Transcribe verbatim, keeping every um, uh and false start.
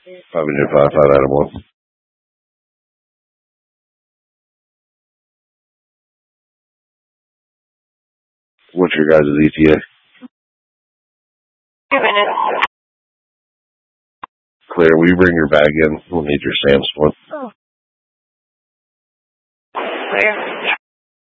Five hundred five, five out of one. What's your guys' E T A? Two minutes. Claire, will you bring your bag in? We'll need your Sam's one.